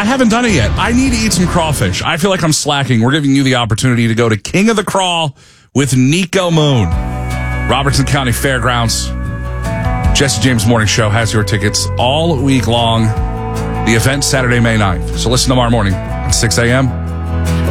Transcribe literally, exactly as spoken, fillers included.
I haven't done it yet. I need to eat some crawfish. I feel like I'm slacking. We're giving you the opportunity to go to King of the Crawl with Nico Moon. Robertson County Fairgrounds. Jesse James Morning Show has your tickets all week long. The event Saturday, May ninth. So listen tomorrow morning at six a.m.